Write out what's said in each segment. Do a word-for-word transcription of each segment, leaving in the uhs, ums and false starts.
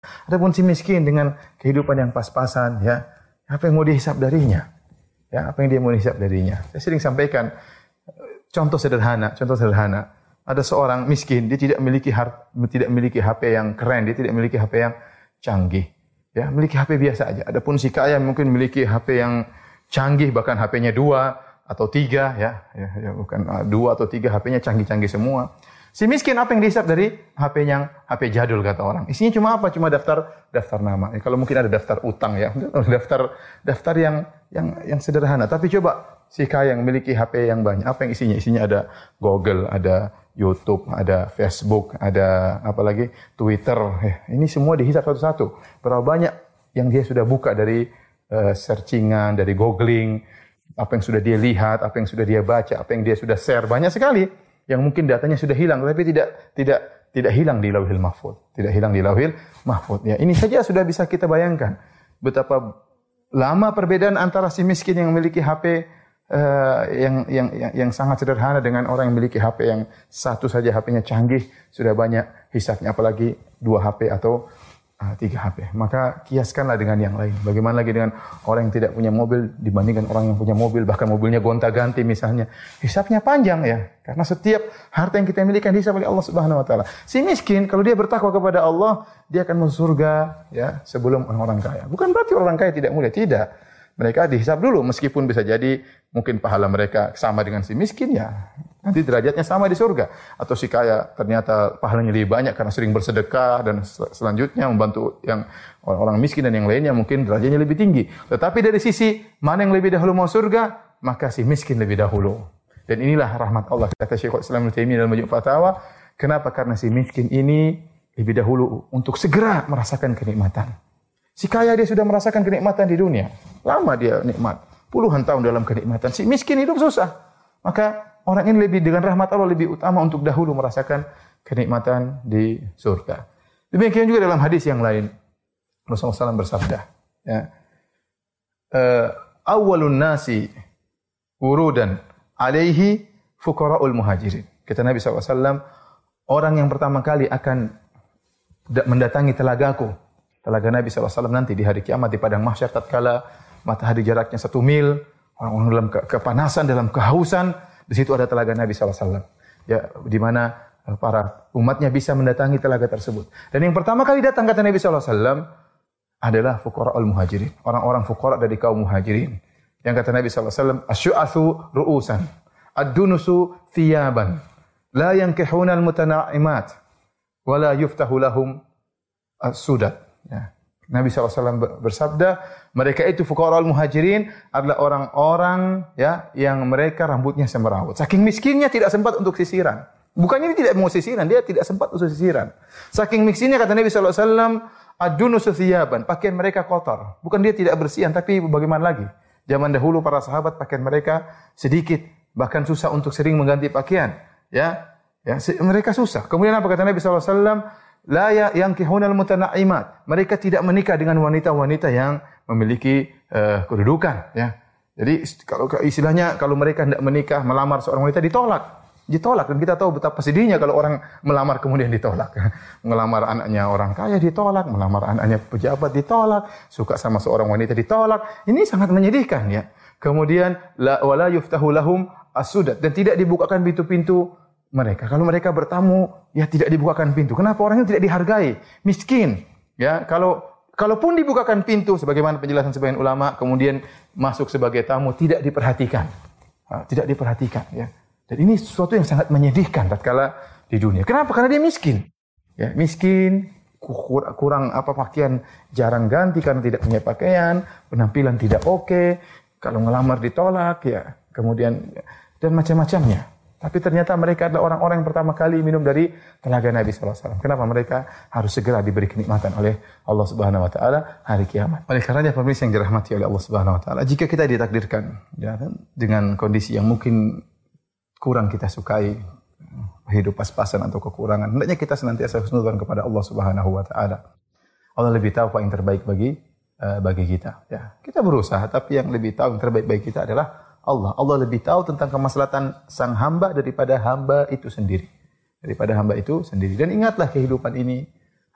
Adapun si miskin dengan kehidupan yang pas-pasan, ya, apa yang mau dihisap darinya? Ya, apa yang dia mau dihisap darinya? Saya sering sampaikan contoh sederhana, contoh sederhana. Ada seorang miskin, dia tidak memiliki har, tidak memiliki H P yang keren, dia tidak memiliki H P yang canggih. Ya, memiliki H P biasa aja. Adapun si kaya mungkin memiliki H P yang canggih, bahkan H P-nya dua atau tiga, ya, ya, ya bukan uh, dua atau tiga, H P-nya canggih-canggih semua. Si miskin apa yang dihisap dari H P yang H P jadul kata orang. Isinya cuma apa? Cuma daftar daftar nama. Ya, kalau mungkin ada daftar utang ya, daftar daftar yang yang yang sederhana. Tapi coba si kaya yang memiliki H P yang banyak, apa yang isinya? Isinya ada Google, ada YouTube, ada Facebook, ada apa lagi? Twitter. Eh, ini semua dihisap satu-satu. Berapa banyak yang dia sudah buka dari uh, searchingan, dari googling, apa yang sudah dia lihat, apa yang sudah dia baca, apa yang dia sudah share, banyak sekali yang mungkin datanya sudah hilang, tapi tidak tidak tidak hilang di Lauhil Mahfuz, tidak hilang di Lauhil Mahfuz. Ya, ini saja sudah bisa kita bayangkan betapa lama perbedaan antara si miskin yang memiliki H P uh, yang, yang yang yang sangat sederhana dengan orang yang memiliki H P yang satu saja H P-nya canggih, sudah banyak hisapnya, apalagi dua H P atau uh, tiga H P. Maka kiaskanlah dengan yang lain. Bagaimana lagi dengan orang yang tidak punya mobil dibandingkan orang yang punya mobil, bahkan mobilnya gonta-ganti misalnya. Hisapnya panjang ya. Karena setiap harta yang kita miliki dihisap oleh Allah Subhanahu wa taala. Si miskin kalau dia bertakwa kepada Allah, dia akan masuk surga ya sebelum orang-orang kaya. Bukan berarti orang kaya tidak mulia, tidak. Mereka dihisap dulu meskipun bisa jadi mungkin pahala mereka sama dengan si miskin ya. Nanti derajatnya sama di surga. Atau si kaya ternyata pahalanya lebih banyak karena sering bersedekah dan sel- selanjutnya membantu yang orang-orang miskin dan yang lainnya mungkin derajatnya lebih tinggi. Tetapi dari sisi mana yang lebih dahulu mau surga, maka si miskin lebih dahulu. Dan inilah rahmat Allah, kata Syekhul Islam Ibnu Taimiyah dalam Majmu' Fatawa. Kenapa? Karena si miskin ini lebih dahulu untuk segera merasakan kenikmatan. Si kaya dia sudah merasakan kenikmatan di dunia. Lama dia nikmat. Puluhan tahun dalam kenikmatan. Si miskin hidup susah. Maka orang ini lebih dengan rahmat Allah lebih utama untuk dahulu merasakan kenikmatan di surga. Demikian juga dalam hadis yang lain. Rasulullah shallallahu alaihi wasallam bersabda, ya, awwalun nasi wurudan alaihi fuqara'ul muhajirin. Kata Nabi shallallahu alaihi wasallam, orang yang pertama kali akan mendatangi telagaku, telaga Nabi shallallahu alaihi wasallam nanti di hari kiamat di padang mahsyar tatkala matahari jaraknya satu mil, orang-orang dalam ke- kepanasan, dalam kehausan, di situ ada telaga Nabi shallallahu alaihi wasallam. Ya, di mana para umatnya bisa mendatangi telaga tersebut. Dan yang pertama kali datang kata Nabi shallallahu alaihi wasallam adalah fuqara'ul muhajirin, orang-orang fuqara dari kaum muhajirin. Yang kata Nabi shallallahu alaihi wasallam, asy'atsu ru'usan, ad-dunusu thiyaban, la yankihuna al-mutana'imat, wa la yuftahu lahum as-sudat. Ya. Nabi shallallahu alaihi wasallam bersabda, mereka itu fuqara'ul muhajirin adalah orang-orang ya yang mereka rambutnya semrawut. Saking miskinnya tidak sempat untuk sisiran. Bukannya dia tidak mau sisiran, dia tidak sempat untuk sisiran. Saking miskinnya kata Nabi shallallahu alaihi wasallam, ad-dunusu thiyaban, pakaian mereka kotor. Bukan dia tidak bersihan, tapi bagaimana lagi? Zaman dahulu para sahabat pakaian mereka sedikit, bahkan susah untuk sering mengganti pakaian. Ya, ya mereka susah. Kemudian apa kata Nabi shallallahu alaihi wasallam? La yankihunal mutana'imat. Mereka tidak menikah dengan wanita-wanita yang memiliki uh, kedudukan. Ya, jadi kalau istilahnya kalau mereka tidak menikah, melamar seorang wanita ditolak. Ditolak, dan kita tahu betapa sedihnya kalau orang melamar kemudian ditolak. Melamar anaknya orang kaya ditolak, melamar anaknya pejabat ditolak, suka sama seorang wanita ditolak. Ini sangat menyedihkan ya. Kemudian la wala yuftahu lahum as-sudat, dan tidak dibukakan pintu-pintu mereka. Kalau mereka bertamu, ya tidak dibukakan pintu. Kenapa? Orang itu tidak dihargai, miskin. Ya, kalau kalaupun dibukakan pintu sebagaimana penjelasan sebagian ulama, kemudian masuk sebagai tamu tidak diperhatikan. Nah, tidak diperhatikan ya. Dan ini sesuatu yang sangat menyedihkan tatkala di dunia. Kenapa? Karena dia miskin. Ya, miskin, kurang apa pakaian, jarang ganti karena tidak punya pakaian, penampilan tidak oke, kalau ngelamar ditolak ya, kemudian dan macam-macamnya. Tapi ternyata mereka adalah orang-orang yang pertama kali minum dari telaga Nabi shallallahu alaihi wasallam. Kenapa? Mereka harus segera diberi kenikmatan oleh Allah Subhanahu wa taala hari kiamat. Oleh karenanya pemirsa yang dirahmati oleh Allah Subhanahu wa taala, jika kita ditakdirkan ya, dengan kondisi yang mungkin kurang kita sukai, hidup pas-pasan atau kekurangan, hendaknya kita senantiasa husnudzon kepada Allah Subhanahu wa taala. Allah lebih tahu apa yang terbaik bagi uh, bagi kita ya. Kita berusaha, tapi yang lebih tahu yang terbaik bagi kita adalah Allah. Allah lebih tahu tentang kemaslahatan sang hamba daripada hamba itu sendiri. Daripada hamba itu sendiri. Dan ingatlah kehidupan ini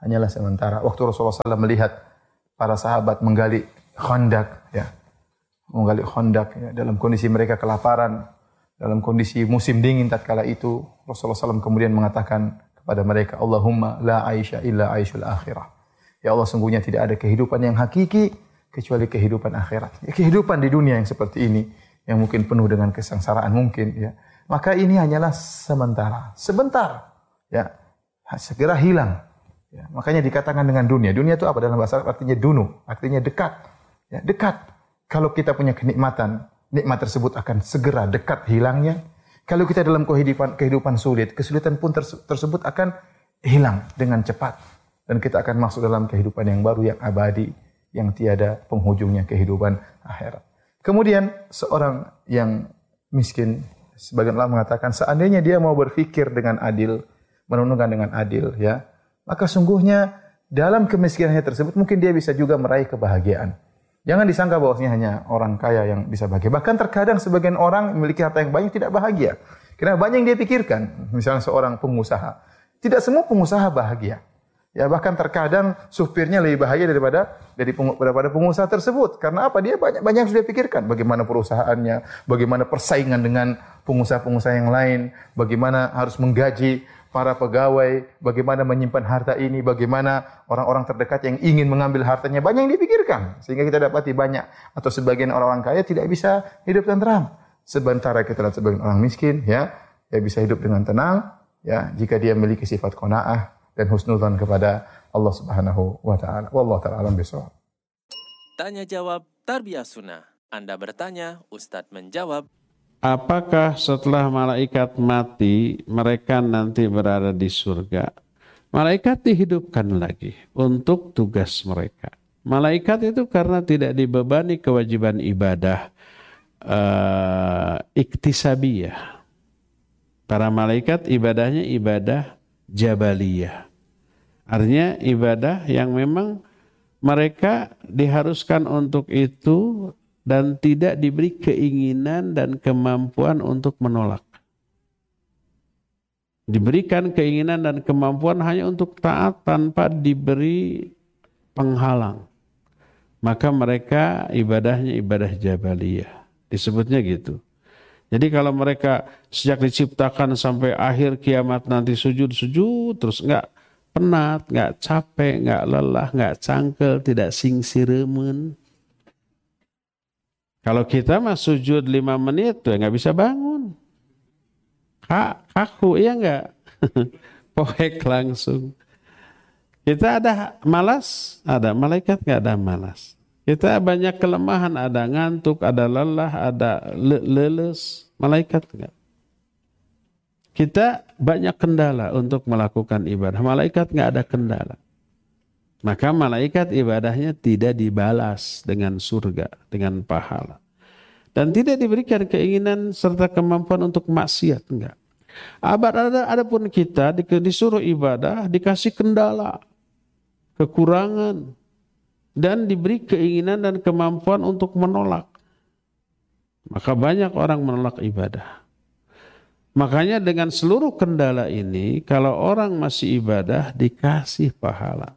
hanyalah sementara. Waktu Rasulullah shallallahu alaihi wasallam melihat para sahabat menggali khandak, ya, menggali khandak ya, dalam kondisi mereka kelaparan, dalam kondisi musim dingin tatkala itu, Rasulullah shallallahu alaihi wasallam kemudian mengatakan kepada mereka, Allahumma la aisha illa aishul akhirah. Ya Allah, sungguhnya tidak ada kehidupan yang hakiki kecuali kehidupan akhirat. Ya, kehidupan di dunia yang seperti ini, yang mungkin penuh dengan kesengsaraan mungkin, ya. Maka ini hanyalah sementara, sebentar, ya, segera hilang. Ya, makanya dikatakan dengan dunia. Dunia itu apa dalam bahasa Arab? Artinya dunu, artinya dekat. Ya, dekat. Kalau kita punya kenikmatan, nikmat tersebut akan segera dekat hilangnya. Kalau kita dalam kehidupan kehidupan sulit, kesulitan pun tersebut akan hilang dengan cepat. Dan kita akan masuk dalam kehidupan yang baru, yang abadi, yang tiada penghujungnya, kehidupan akhirat. Kemudian seorang yang miskin, sebagian ulama mengatakan seandainya dia mau berfikir dengan adil, merenungkan dengan adil, ya, maka sungguhnya dalam kemiskinannya tersebut mungkin dia bisa juga meraih kebahagiaan. Jangan disangka bahwasanya hanya orang kaya yang bisa bahagia. Bahkan terkadang sebagian orang memiliki harta yang banyak tidak bahagia. Karena banyak yang dia pikirkan. Misalnya seorang pengusaha. Tidak semua pengusaha bahagia. Ya, bahkan terkadang supirnya lebih bahagia daripada daripada pengusaha tersebut. Karena apa? Dia banyak banyak yang sudah pikirkan. Bagaimana perusahaannya, bagaimana persaingan dengan pengusaha-pengusaha yang lain, bagaimana harus menggaji para pegawai, bagaimana menyimpan harta ini, bagaimana orang-orang terdekat yang ingin mengambil hartanya, banyak yang dipikirkan. Sehingga kita dapati banyak atau sebagian orang-orang kaya tidak bisa hidup tenteram. Sementara kita lihat sebagian orang miskin, ya, ya bisa hidup dengan tenang, ya, jika dia memiliki sifat qanaah dan husnudzan kepada Allah Subhanahu wa taala. Wallahu taala alam bisawab. Tanya jawab Tarbiyah Sunnah. Anda bertanya, Ustadz menjawab. Apakah setelah malaikat mati, mereka nanti berada di surga? Malaikat dihidupkan lagi untuk tugas mereka. Malaikat itu karena tidak dibebani kewajiban ibadah uh, iktisabiyah. Para malaikat ibadahnya ibadah jabaliyah. Artinya ibadah yang memang mereka diharuskan untuk itu dan tidak diberi keinginan dan kemampuan untuk menolak. Diberikan keinginan dan kemampuan hanya untuk taat tanpa diberi penghalang. Maka mereka ibadahnya ibadah jabaliyah. Disebutnya gitu. Jadi kalau mereka sejak diciptakan sampai akhir kiamat nanti sujud-sujud terus enggak penat, enggak capek, enggak lelah, enggak cangkel, tidak singsiremen. Kalau kita mah sujud lima menit tuh nggak bisa bangun. Kak, kaku, iya nggak? Poek langsung. Kita ada malas, ada. Malaikat nggak ada malas. Kita banyak kelemahan, ada ngantuk, ada lelah, ada le leles. Malaikat nggak. Kita banyak kendala untuk melakukan ibadah. Malaikat nggak ada kendala. Maka malaikat ibadahnya tidak dibalas dengan surga, dengan pahala. Dan tidak diberikan keinginan serta kemampuan untuk maksiat, enggak. Abad ada, ada pun kita disuruh ibadah, dikasih kendala, kekurangan, dan diberi keinginan dan kemampuan untuk menolak. Maka banyak orang menolak ibadah. Makanya dengan seluruh kendala ini, kalau orang masih ibadah, dikasih pahala.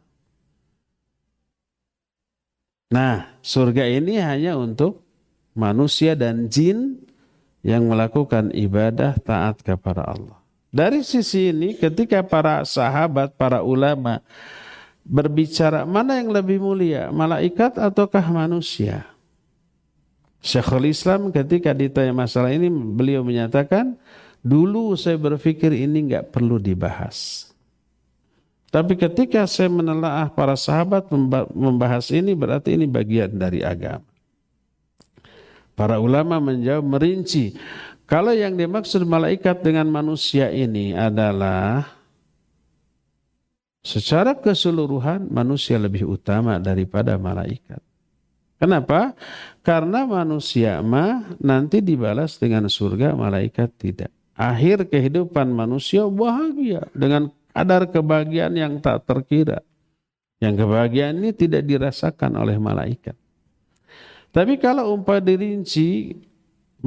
Nah, surga ini hanya untuk manusia dan jin yang melakukan ibadah taat kepada Allah. Dari sisi ini, ketika para sahabat, para ulama berbicara mana yang lebih mulia, malaikat ataukah manusia? Syekhul Islam ketika ditanya masalah ini, beliau menyatakan, dulu saya berpikir ini nggak perlu dibahas. Tapi ketika saya menelaah para sahabat membahas ini, berarti ini bagian dari agama. Para ulama menjawab merinci, kalau yang dimaksud malaikat dengan manusia ini adalah secara keseluruhan manusia lebih utama daripada malaikat. Kenapa? Karena manusia mah nanti dibalas dengan surga, malaikat tidak. Akhir kehidupan manusia bahagia dengan kadar kebahagiaan yang tak terkira. Yang kebahagiaan ini tidak dirasakan oleh malaikat. Tapi kalau umpah dirinci,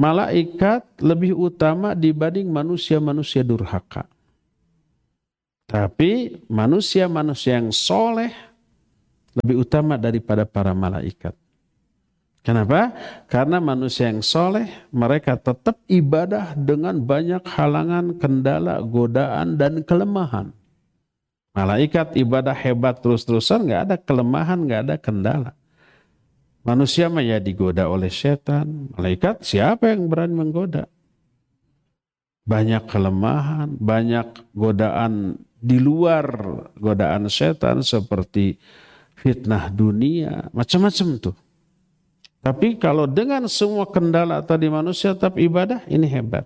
malaikat lebih utama dibanding manusia-manusia durhaka. Tapi manusia-manusia yang soleh lebih utama daripada para malaikat. Kenapa? Karena manusia yang soleh, mereka tetap ibadah dengan banyak halangan, kendala, godaan, dan kelemahan. Malaikat ibadah hebat terus-terusan, nggak ada kelemahan, nggak ada kendala. Manusia mah ya digoda oleh setan. Malaikat siapa yang berani menggoda? Banyak kelemahan, banyak godaan di luar godaan setan seperti fitnah dunia, macam-macam tuh. Tapi kalau dengan semua kendala tadi manusia tetap ibadah, ini hebat.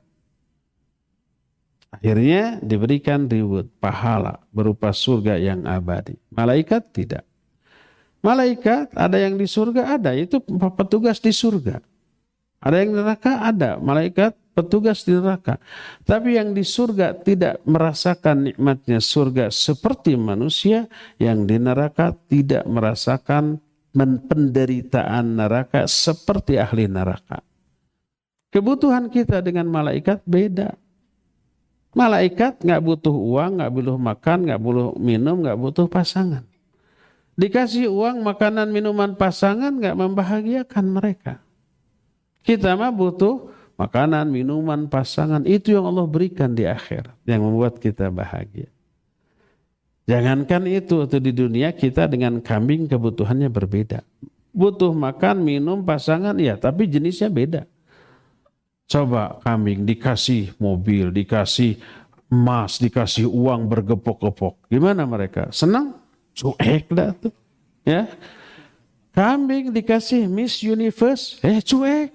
Akhirnya diberikan reward, pahala berupa surga yang abadi. Malaikat tidak. Malaikat ada yang di surga, ada. Itu petugas di surga. Ada yang di neraka, ada. Malaikat petugas di neraka. Tapi yang di surga tidak merasakan nikmatnya surga seperti manusia. Yang di neraka tidak merasakan penderitaan neraka seperti ahli neraka. Kebutuhan kita dengan malaikat beda. Malaikat nggak butuh uang, nggak butuh makan, nggak butuh minum, nggak butuh pasangan. Dikasih uang, makanan, minuman, pasangan nggak membahagiakan mereka. Kita mah butuh makanan, minuman, pasangan. Itu yang Allah berikan di akhirat yang membuat kita bahagia. Jangankan itu, atau di dunia kita dengan kambing kebutuhannya berbeda. Butuh makan, minum, pasangan, ya tapi jenisnya beda. Coba kambing dikasih mobil, dikasih emas, dikasih uang bergepok-gepok. Gimana mereka? Senang? Cuek dah tuh. Ya. Kambing dikasih Miss Universe, eh cuek.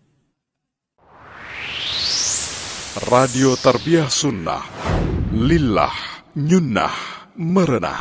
Radio Tarbiyah Sunnah. Lillah Nyunnah Merenah.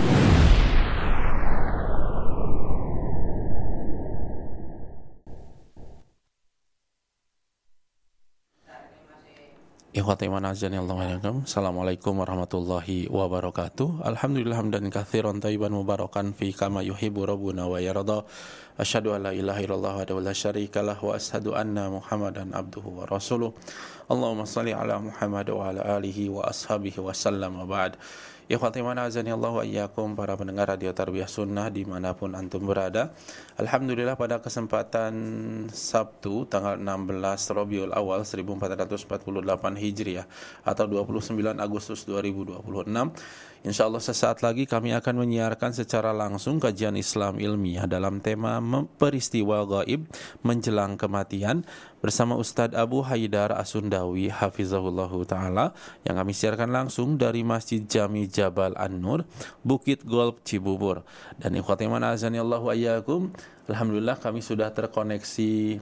Ikhwati iman azani Allah wa iyyakum. Assalamualaikum warahmatullahi wabarakatuh. Alhamdulillah hamdan katsiran thayyiban mubarakan fi kama yuhibbu rabbuna wa yarda. Asyhadu an la ilaha illallah wa la syarikalah wa asyhadu anna Muhammadan abduhu wa rasuluh. Allahumma shalli ala Muhammad wa ala alihi wa ashabihi wa sallam wa ba'd. Ikhwati iman azani Allah wa iyyakum, para pendengar Radio Tarbiyah Sunnah dimanapun antum berada. Alhamdulillah pada kesempatan Sabtu tanggal enam belas Rabiul Awal seribu empat ratus empat puluh delapan Hijriah atau dua puluh sembilan Agustus dua ribu dua puluh enam, insyaallah sesaat lagi kami akan menyiarkan secara langsung kajian Islam ilmiah dalam tema peristiwa gaib menjelang kematian bersama Ustadz Abu Haidar As-Sundawi hafizahullahu ta'ala, yang kami siarkan langsung dari Masjid Jami Jabal An-Nur, Bukit Golf, Cibubur. Dan ikhwati man azani Allah wa iyyakum, alhamdulillah kami sudah terkoneksi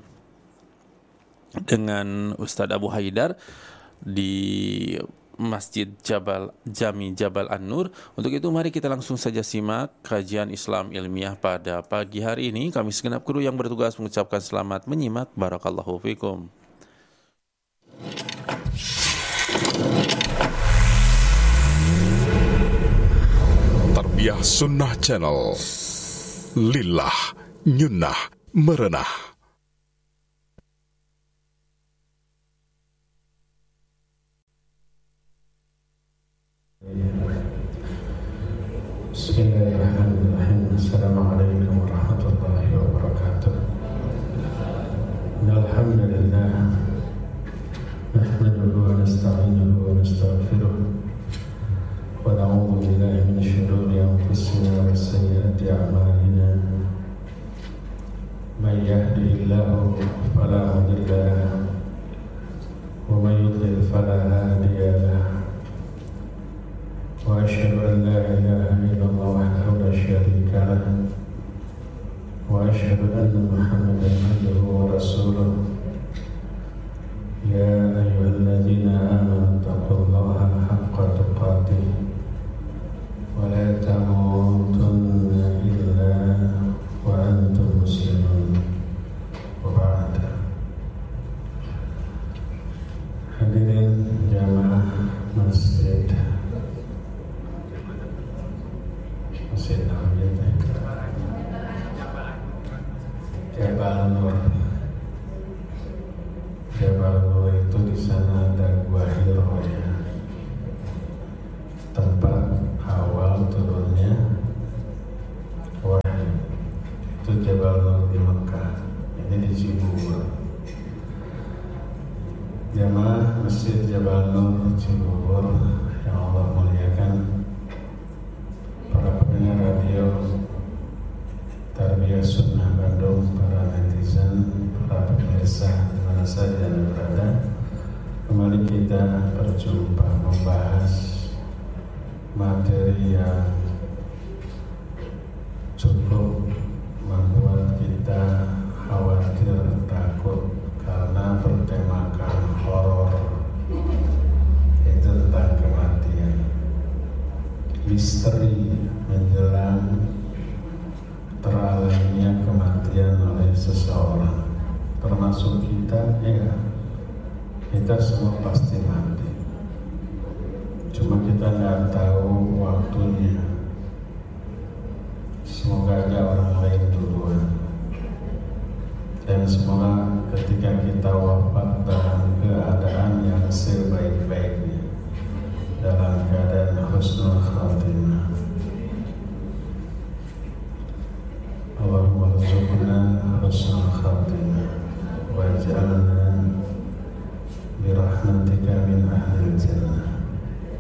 dengan Ustadz Abu Haidar di Masjid Jabal Jami Jabal An-Nur. Untuk itu mari kita langsung saja simak kajian Islam ilmiah pada pagi hari ini. Kami segenap kru yang bertugas mengucapkan selamat menyimak. Barakallahu fikum. Tarbiyah Sunnah Channel. Lillah Nyunnah Merenah. Bismillahirrahmanirrahim. Assalamualaikum warahmatullahi wabarakatuh. Alhamdulillah, nahmaduhu wa nasta'inuhu wa nastaghfiruh wa na'udzu billahi min shururi anfusina wa sayyiati a'malina. Man yahdihillahu fala mudilla lahu wa man yudlil fala hadiya lahu. وأشهد أن لا إله إلا الله وحده لا شريك له وأشهد أن محمدا عبده ورسوله. يا أيها الذين آمنوا اتقوا الله حق تقاته ولا تموتن إلا وأنتم مسلمون. وبعد. Hadirin jamaah masjid Masjid Jabal Nur. Jabal Nur itu di sana ada Gua Hiro, ya, tempat itu Jabal Nur di Mekah, ini di Cibubur. Jamaah Masjid Jabal Nur Cibubur yang Allah muliakan, para pendengar radio Tarbiyah Sunnah Bandung, para netizen, para pemirsa di mana saja Anda berada, kembali kita berjumpa membahas materi yang cukup membuat kita khawatir, takut karena bertemakan horor, yaitu tentang kematian. Misteri menjelang teralaminya kematian oleh seseorang, termasuk kita. Ya, kita semua pasti mati, cuma kita nggak tahu waktunya. Semoga ada orang lain duluan, dan semoga ketika kita wafat dalam keadaan yang sebaik-baiknya, dalam keadaan husnul khatimah. Allahumma rzuqna husnul khatimah waj'alna birahmatika min ahlil jannah.